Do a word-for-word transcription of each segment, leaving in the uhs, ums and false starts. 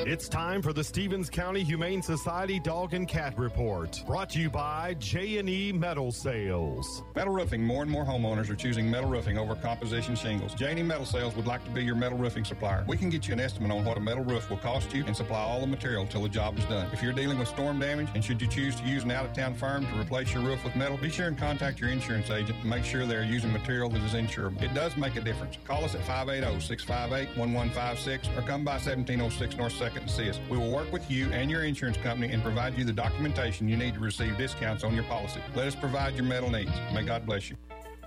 It's time for the Stevens County Humane Society Dog and Cat Report, brought to you by J and E Metal Sales. Metal Roofing. More and more homeowners are choosing metal roofing over composition shingles. J and E Metal Sales would like to be your metal roofing supplier. We can get you an estimate on what a metal roof will cost you and supply all the material until the job is done. If you're dealing with storm damage and should you choose to use an out-of-town firm to replace your roof with metal, be sure and contact your insurance agent and make sure they're using material that is insurable. It does make a difference. Call us at five eight zero, six five eight, one one five six or come by seventeen oh six North second to see us. We will work with you and your insurance company and provide you the documentation you need to receive discounts on your policy. Let us provide your metal needs. May God bless you.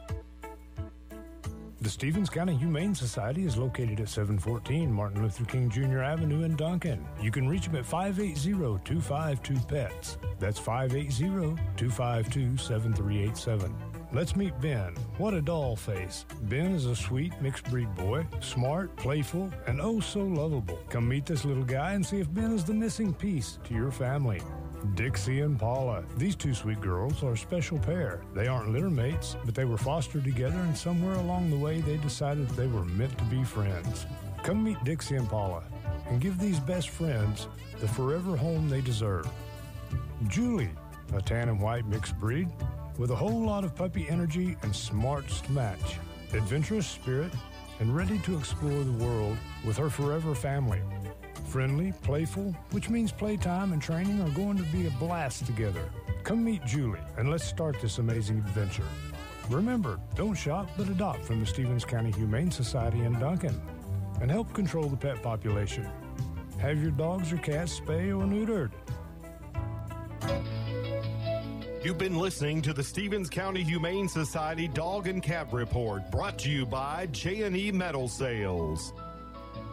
The Stevens County Humane Society is located at seven fourteen Martin Luther King Junior Avenue in Duncan. You can reach them at five eight zero, two five two, P E T S. That's five eight zero, two five two, seven three eight seven. Let's meet Ben. What a doll face. Ben is a sweet mixed breed boy, smart, playful, and oh so lovable. Come meet this little guy and see if Ben is the missing piece to your family. Dixie and Paula. These two sweet girls are a special pair. They aren't litter mates, but they were fostered together, and somewhere along the way they decided they were meant to be friends. Come meet Dixie and Paula and give these best friends the forever home they deserve. Julie, a tan and white mixed breed with a whole lot of puppy energy and smarts to match, adventurous spirit, and ready to explore the world with her forever family. Friendly, playful, which means playtime and training are going to be a blast together. Come meet Julie and let's start this amazing adventure. Remember, don't shop but adopt from the Stevens County Humane Society in Duncan and help control the pet population. Have your dogs or cats spayed or neutered. You've been listening to the Stevens County Humane Society Dog and Cat Report, brought to you by J and E Metal Sales.